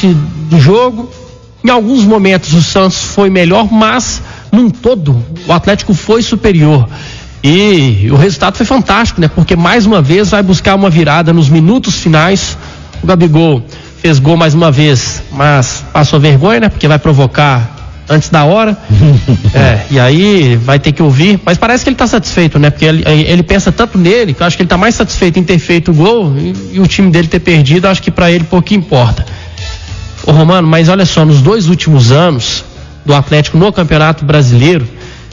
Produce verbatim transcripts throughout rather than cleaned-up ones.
parte do jogo. Em alguns momentos o Santos foi melhor, mas num todo o Atlético foi superior. E o resultado foi fantástico, né? Porque mais uma vez vai buscar uma virada nos minutos finais. O Gabigol fez gol mais uma vez, mas passou vergonha, né? Porque vai provocar antes da hora. É, e aí vai ter que ouvir. Mas parece que ele tá satisfeito, né? Porque ele, ele pensa tanto nele, que eu acho que ele tá mais satisfeito em ter feito o gol e, e o time dele ter perdido. Acho que pra ele pouco importa. Ô Romano, mas olha só, nos dois últimos anos do Atlético no Campeonato Brasileiro,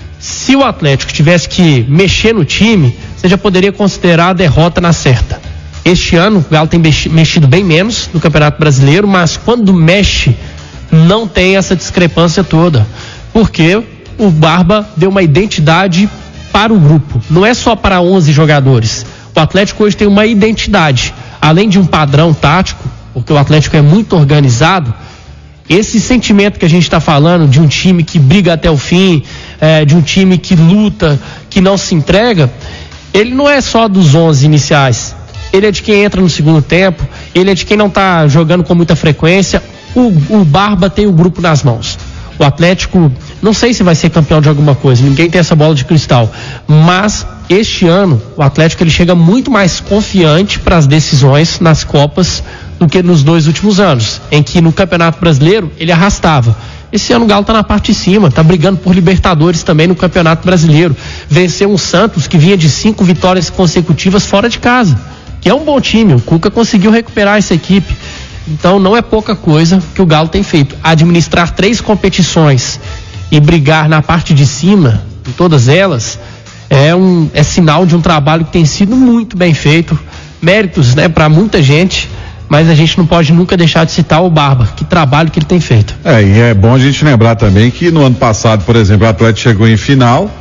se o Atlético tivesse que mexer no time, você já poderia considerar a derrota na certa. Este ano o Galo tem mexido bem menos no Campeonato Brasileiro, mas quando mexe não tem essa discrepância toda, porque o Barba deu uma identidade para o grupo, não é só para onze jogadores. O Atlético hoje tem uma identidade, além de um padrão tático, porque o Atlético é muito organizado. Esse sentimento que a gente está falando de um time que briga até o fim, é, de um time que luta, que não se entrega, ele não é só dos onze iniciais, ele é de quem entra no segundo tempo, ele é de quem não está jogando com muita frequência. O, o Barba tem o grupo nas mãos. O Atlético, não sei se vai ser campeão de alguma coisa, ninguém tem essa bola de cristal, mas este ano o Atlético ele chega muito mais confiante para as decisões nas Copas do que nos dois últimos anos, em que no Campeonato Brasileiro ele arrastava. Esse ano o Galo está na parte de cima, está brigando por Libertadores também no Campeonato Brasileiro. Venceu um Santos que vinha de cinco vitórias consecutivas fora de casa, que é um bom time. O Cuca conseguiu recuperar essa equipe. Então não é pouca coisa que o Galo tem feito. Administrar três competições e brigar na parte de cima, em todas elas, é, um, é sinal de um trabalho que tem sido muito bem feito. Méritos, né, para muita gente, mas a gente não pode nunca deixar de citar o Barba, que trabalho que ele tem feito. É, e é bom a gente lembrar também que no ano passado, por exemplo, o Atlético chegou em final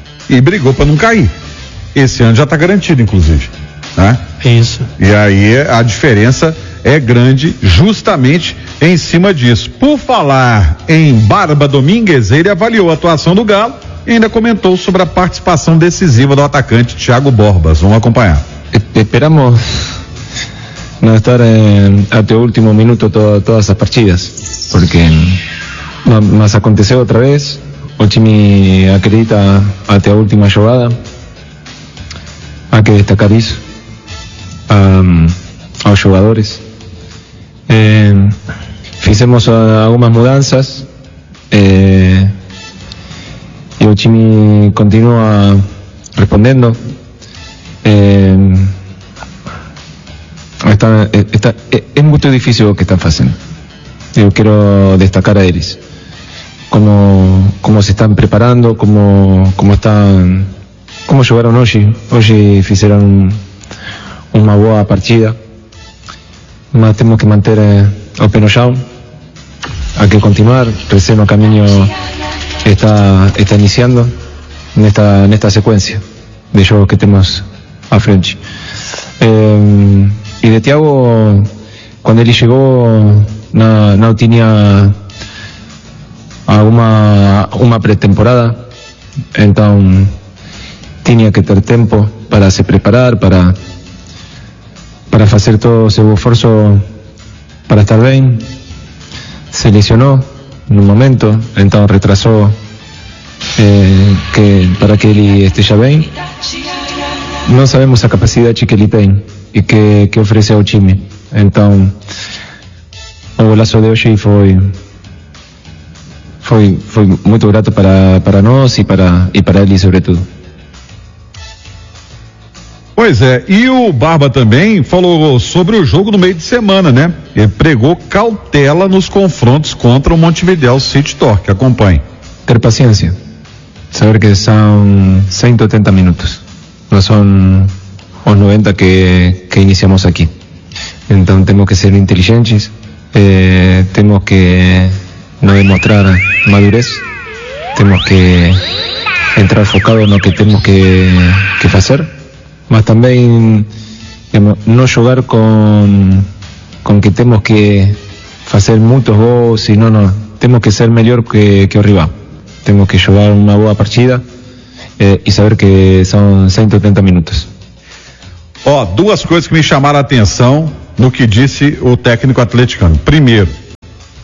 e brigou para não cair. Esse ano já está garantido, inclusive, né? Isso. E aí a diferença é grande justamente em cima disso. Por falar em Barba Domingues, ele avaliou a atuação do Galo e ainda comentou sobre a participação decisiva do atacante Thiago Borbas. Vamos acompanhar. Esperamos no estar eh, até o último minuto to, todas as partidas, porque mas aconteceu outra vez. O time acredita até a última jogada. Há que destacar isso um, aos jogadores. Eh, fizemos algumas mudanças eh, e o time continua respondendo. Eh, está, está, es muy difícil lo que están haciendo. Yo quiero destacar a eles como, como se están preparando, como, como están, como jugaron hoy. Hoy hicieron una boa partida, mas temos que manter eh, o pé no chão. Hay que continuar. Recién o caminho está, está iniciando nesta, nesta sequência de jogos que temos à frente. Eh, e de Thiago, quando ele chegou, não, não tinha alguma uma pré-temporada, então tinha que ter tempo para se preparar, para para fazer todo o seu esforço para estar bem. Se lesionou no momento, então retrasou eh, que, para que ele esteja bem. Não sabemos a capacidade que ele tem e que, que oferece ao time. Então, o golaço de hoje foi foi foi muito grato para para nós e para e para ele sobretudo. Pois é, e o Barba também falou sobre o jogo no meio de semana, né? Ele pregou cautela nos confrontos contra o Montevideo City Torque. Acompanhe. Ter paciência, saber que são cento e oitenta minutos, não são os noventa que, que iniciamos aqui. Então temos que ser inteligentes, eh, temos que não demonstrar madurez, temos que entrar focado no que temos que, que fazer, mas também digamos, não jogar com, com que temos que fazer muitos gols, e não, não, temos que ser melhor que, que o rival. Temos que jogar uma boa partida eh, e saber que são cento e oitenta minutos. Ó, duas coisas que me chamaram a atenção no que disse o técnico atleticano. Primeiro,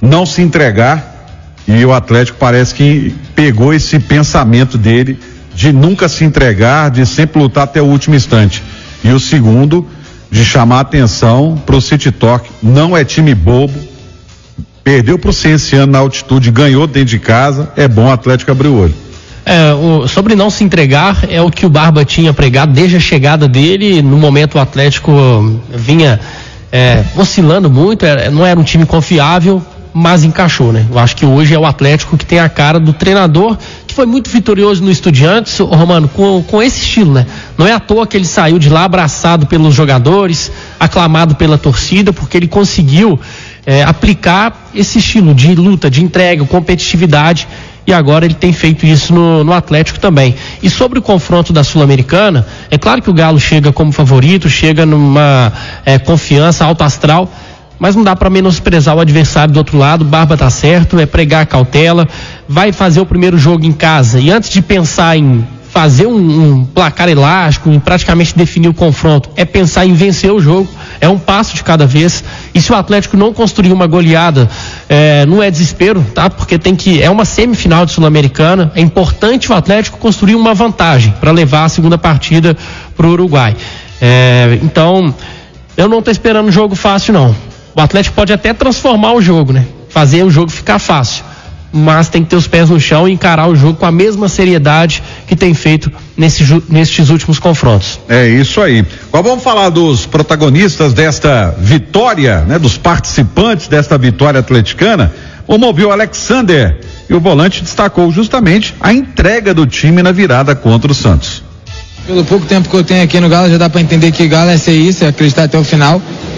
não se entregar, e o Atlético parece que pegou esse pensamento dele de nunca se entregar, de sempre lutar até o último instante. E o segundo, de chamar a atenção para o City Torque. Não é time bobo, perdeu para o Cienciano na altitude, ganhou dentro de casa, é bom o Atlético abrir o olho. É, o, sobre não se entregar, é o que o Barba tinha pregado desde a chegada dele. No momento o Atlético vinha é, oscilando muito, era, não era um time confiável, mas encaixou, né? Eu acho que hoje é o Atlético que tem a cara do treinador, que foi muito vitorioso no Estudiantes, ô Romano, com, com esse estilo, né? Não é à toa que ele saiu de lá abraçado pelos jogadores, aclamado pela torcida, porque ele conseguiu é, aplicar esse estilo de luta, de entrega, competitividade, e agora ele tem feito isso no, no Atlético também. E sobre o confronto da Sul-Americana, é claro que o Galo chega como favorito, chega numa é, confiança alto astral, mas não dá para menosprezar o adversário do outro lado. Barba tá certo, é pregar a cautela, vai fazer o primeiro jogo em casa, e antes de pensar em fazer um, um placar elástico, em praticamente definir o confronto, é pensar em vencer o jogo, é um passo de cada vez. E se o Atlético não construir uma goleada, é, não é desespero, tá? Porque tem que, é uma semifinal de Sul-Americana, é importante o Atlético construir uma vantagem para levar a segunda partida pro Uruguai. É, então, eu não tô esperando um jogo fácil, não. O Atlético pode até transformar o jogo, né? Fazer o jogo ficar fácil, mas tem que ter os pés no chão e encarar o jogo com a mesma seriedade que tem feito nesse, nestes últimos confrontos. É isso aí. Agora vamos falar dos protagonistas desta vitória, né? Dos participantes desta vitória atleticana. Vamos ouvir o Alexander, e o volante destacou justamente a entrega do time na virada contra o Santos. Pelo pouco tempo que eu tenho aqui no Galo, já dá para entender que Galo é ser isso, é acreditar até o final.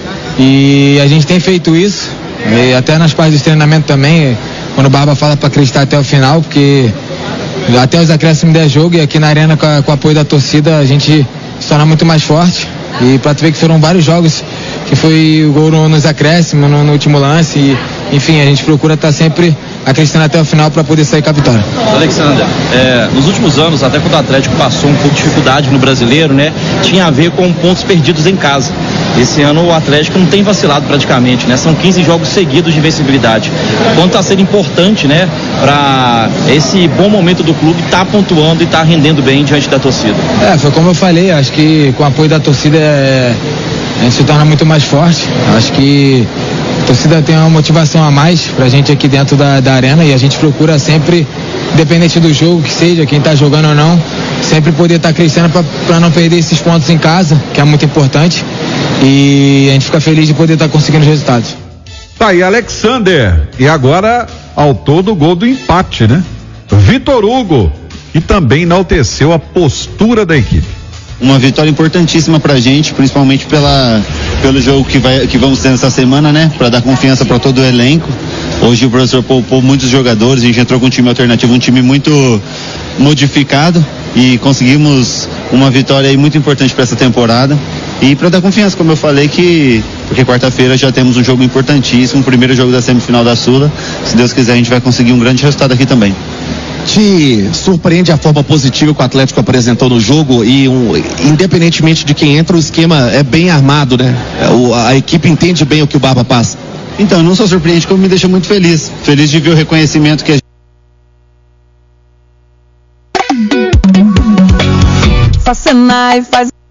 E a gente tem feito isso, e até nas partes do treinamento também, quando o Barba fala para acreditar até o final, porque até os acréscimos der jogo, e aqui na arena com, a, com o apoio da torcida a gente se torna muito mais forte. E para tu ver que foram vários jogos que foi o gol no, nos acréscimos, no, no último lance, e enfim, a gente procura estar tá sempre acreditando até o final para poder sair com a vitória. Alexander, é, nos últimos anos, até quando o Atlético passou um pouco de dificuldade no Brasileiro, né, tinha a ver com pontos perdidos em casa. Esse ano o Atlético não tem vacilado praticamente, né? São quinze jogos seguidos de invencibilidade. Quanto está sendo importante, né, para esse bom momento do clube, tá pontuando e tá rendendo bem diante da torcida. É, foi como eu falei, acho que com o apoio da torcida é, a gente se torna muito mais forte. Acho que a torcida tem uma motivação a mais pra gente aqui dentro da, da arena, e a gente procura sempre, independente do jogo que seja, quem tá jogando ou não, sempre poder estar tá crescendo para não perder esses pontos em casa, que é muito importante, e a gente fica feliz de poder estar tá conseguindo os resultados. Tá aí, Alexander, e agora ao todo o gol do empate, né? Vitor Hugo, que também enalteceu a postura da equipe. Uma vitória importantíssima pra gente, principalmente pela, pelo jogo que, vai, que vamos ter nessa semana, né? Pra dar confiança para todo o elenco. Hoje o professor poupou muitos jogadores, a gente entrou com um time alternativo, um time muito modificado, e conseguimos uma vitória aí muito importante para essa temporada. E para dar confiança, como eu falei, que porque quarta-feira já temos um jogo importantíssimo, o primeiro jogo da semifinal da Sula. Se Deus quiser, a gente vai conseguir um grande resultado aqui também. Te surpreende a forma positiva que o Atlético apresentou no jogo, e um, independentemente de quem entra, o esquema é bem armado, né? O, a equipe entende bem o que o Barba passa. Então, não só surpreende, como me deixa muito feliz. Feliz de ver o reconhecimento que a gente... Senai faz